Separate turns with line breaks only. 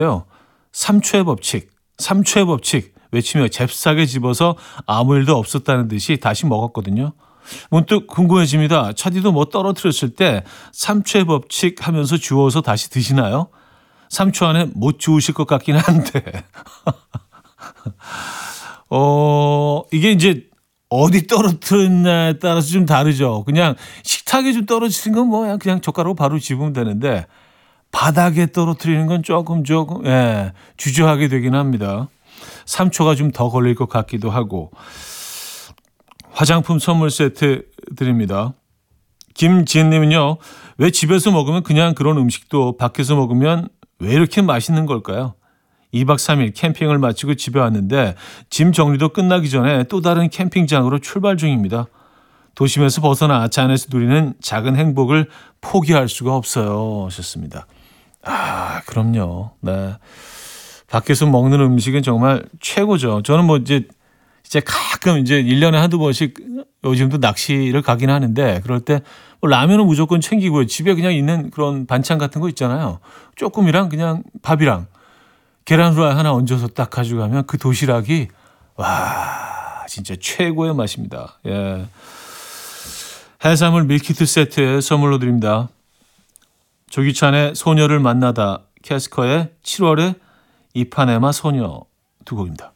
삼초의 법칙, 삼초의 법칙 외치며 잽싸게 집어서 아무 일도 없었다는 듯이 다시 먹었거든요. 문득 궁금해집니다. 차디도 뭐 떨어뜨렸을 때 삼초의 법칙 하면서 주워서 다시 드시나요? 3초 안에 못 주우실 것 같긴 한데. 이게 이제 어디 떨어뜨렸냐에 따라서 좀 다르죠. 그냥 식탁에 좀 떨어지는 건 뭐 그냥 젓가락으로 바로 집으면 되는데 바닥에 떨어뜨리는 건 조금 예, 주저하게 되긴 합니다. 3초가 좀 더 걸릴 것 같기도 하고. 화장품 선물 세트 드립니다. 김지은님은요. 왜 집에서 먹으면 그냥 그런 음식도 밖에서 먹으면 왜 이렇게 맛있는 걸까요? 2박 3일 캠핑을 마치고 집에 왔는데 짐 정리도 끝나기 전에 또 다른 캠핑장으로 출발 중입니다. 도심에서 벗어나 자연에서 누리는 작은 행복을 포기할 수가 없어요. 하셨습니다. 아, 그럼요. 네. 밖에서 먹는 음식은 정말 최고죠. 저는 뭐 이제 가끔 이제 1년에 한두 번씩 요즘도 낚시를 가긴 하는데 그럴 때 뭐 라면은 무조건 챙기고요. 집에 그냥 있는 그런 반찬 같은 거 있잖아요. 조금이랑 그냥 밥이랑 계란 후라이 하나 얹어서 딱 가져가면 그 도시락이 와 진짜 최고의 맛입니다. 예. 해산물 밀키트 세트 선물로 드립니다. 조기찬의 소녀를 만나다 캐스커의 7월의 이파네마 소녀 두 곡입니다.